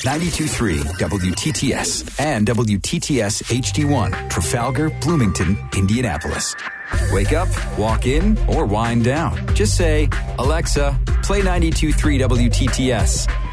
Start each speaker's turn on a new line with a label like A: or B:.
A: 92.3 WTTS and WTTS HD1, Trafalgar, Bloomington, Indianapolis. Wake up, walk in, or wind down. Just say, Alexa, play 92.3 WTTS.